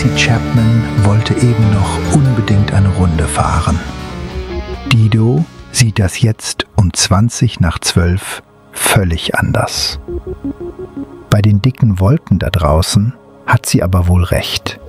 Tracy Chapman wollte eben noch unbedingt eine Runde fahren. Dido sieht das jetzt um 11:20 völlig anders. Bei den dicken Wolken da draußen hat sie aber wohl recht.